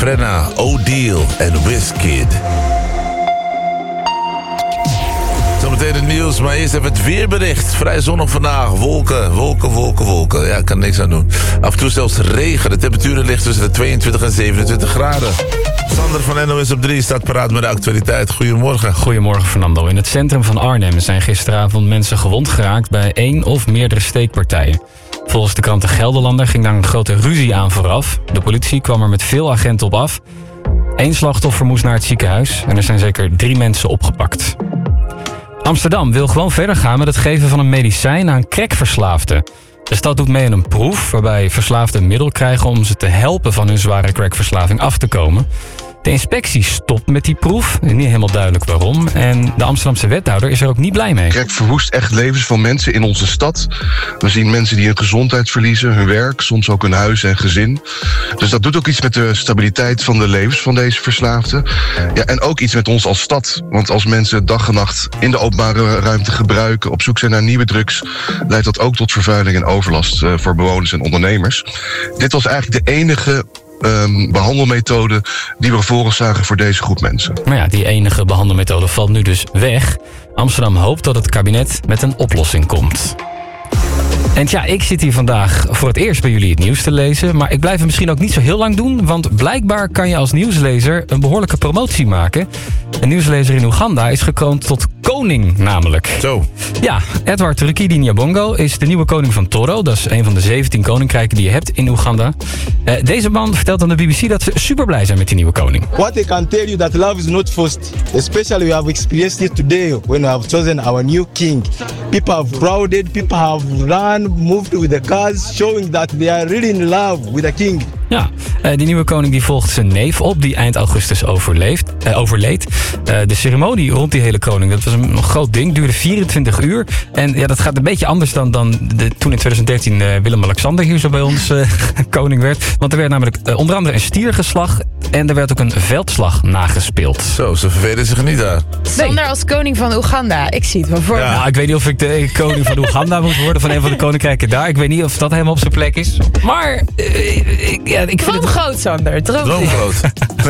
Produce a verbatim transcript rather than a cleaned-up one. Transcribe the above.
Prenna, O'Deal en Wizkid. Zometeen het nieuws, maar eerst even het weerbericht. Vrij zonnig vandaag. Wolken, wolken, wolken, wolken. Ja, ik kan er niks aan doen. Af en toe zelfs regen. De temperaturen ligt tussen de tweeëntwintig en zevenentwintig graden. Sander van N O S op drie staat paraat met de actualiteit. Goedemorgen. Goedemorgen, Fernando. In het centrum van Arnhem zijn gisteravond mensen gewond geraakt bij één of meerdere steekpartijen. Volgens de krant De Gelderlander ging daar een grote ruzie aan vooraf. De politie kwam er met veel agenten op af. Eén slachtoffer moest naar het ziekenhuis en er zijn zeker drie mensen opgepakt. Amsterdam wil gewoon verder gaan met het geven van een medicijn aan crackverslaafden. De stad doet mee aan een proef waarbij verslaafden een middel krijgen om ze te helpen van hun zware crackverslaving af te komen. De inspectie stopt met die proef, niet helemaal duidelijk waarom. En de Amsterdamse wethouder is er ook niet blij mee. Crack verwoest echt levens van mensen in onze stad. We zien mensen die hun gezondheid verliezen, hun werk, soms ook hun huis en gezin. Dus dat doet ook iets met de stabiliteit van de levens van deze verslaafden. Ja, en ook iets met ons als stad. Want als mensen dag en nacht in de openbare ruimte gebruiken, op zoek zijn naar nieuwe drugs, leidt dat ook tot vervuiling en overlast uh, voor bewoners en ondernemers. Dit was eigenlijk de enige Um, behandelmethode die we vervolgens zagen voor deze groep mensen. Maar ja, die enige behandelmethode valt nu dus weg. Amsterdam hoopt dat het kabinet met een oplossing komt. En ja, ik zit hier vandaag voor het eerst bij jullie het nieuws te lezen. Maar ik blijf het misschien ook niet zo heel lang doen. Want blijkbaar kan je als nieuwslezer een behoorlijke promotie maken. Een nieuwslezer in Oeganda is gekroond tot koning namelijk. Zo. Ja, Edward Rukidi Nyabongo is de nieuwe koning van Toro. Dat is een van de zeventien koninkrijken die je hebt in Oeganda. Uh, deze man vertelt aan de B B C dat ze super blij zijn met die nieuwe koning. What I can tell you that love is not forced. Especially we have experienced it today when we have chosen our new king. People have crowded, people have run, moved with the cars, showing that they are really in love with the king. Ja, uh, die nieuwe koning die volgt zijn neef op, die eind augustus overleefd, uh, overleed. Uh, de ceremonie rond die hele koning, dat was een, een groot ding, duurde vierentwintig uur. En ja, dat gaat een beetje anders dan, dan de, toen in twintig dertien uh, Willem-Alexander hier zo bij ons uh, koning werd. Want er werd namelijk uh, onder andere een stiergeslag en er werd ook een veldslag nagespeeld. Zo, ze vervelen zich niet daar. Sander als koning van Oeganda, ik zie het wel voor me. Ja, nou, ik weet niet of ik de koning van Oeganda moet worden, van een van de koninkrijken daar. Ik weet niet of dat helemaal op zijn plek is. Maar, uh, ik, ja, ik vind Droom het... groot, Sander. Droom Droomgroot.